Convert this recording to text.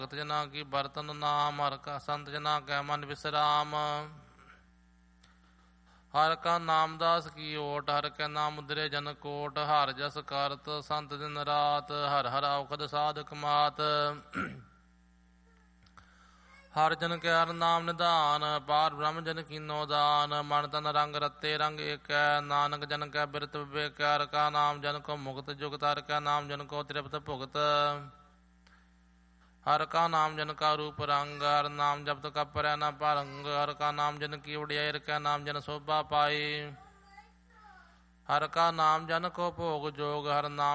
ਭਗਤ ਜਨਾ ਕੀ ਬਰਤਨ ਨਾਮ, ਹਰ ਕਾ ਸੰਤ ਜਨਾ ਕੈ ਮਨ ਵਿਸਰਾਮ। ਹਰ ਕਾ ਨਾਮ ਦਾਸ ਕੀ ਓਟ, ਹਰ ਕੈ ਨਾਮ ਮੁਦਰੇ ਜਨ ਕੋਟ। ਹਰ ਜਸ ਕਰਤ ਸੰਤ ਦਿਨ ਰਾਤ, ਹਰ ਹਰ ਔਖਦ ਸਾਧਕ ਮਾਤ। ਹਰ ਜਨ ਕੈ ਹਰ ਨਾਮ ਨਿਧਾਨ, ਪਾਰ ਬ੍ਰਹਮ ਜਨ ਕੀਨੋ ਦਾਨ। ਮਨ ਤਨ ਰੰਗ ਰਤੇ ਰੰਗ ਏਕੈ, ਨਾਨਕ ਜਨ ਕੈ ਬਿਰਤ ਵਿਵੇਕੈ। ਹਰ ਕਾ ਨਾਮ ਜਨ ਕੋ ਮੁਕਤ ਜੁਗਤ, ਹਰ ਕਾ ਨਾਮ ਜਨ ਕੋ ਤ੍ਰਿਪਤ ਭੁਗਤ। ਹਰ ਕਾ ਨਾਮ ਜਨ ਕਾ ਰੂਪ ਰੰਗ, ਹਰ ਨਾਮ ਜਪਤ ਕਪਰੈ ਨ ਭਰੰਗ। ਹਰ ਕਾ ਨਾਮ ਜਨ ਕੀ ਵਡਿਆਈ, ਹਰ ਕਾ ਨਾਮ ਜਨ ਸੋਭਾ ਪਾਈ। ਹਰ ਕਾ ਨਾਮ ਜਨ ਕੋ ਭੋਗ ਜੋਗ, ਹਰ ਨਾਮ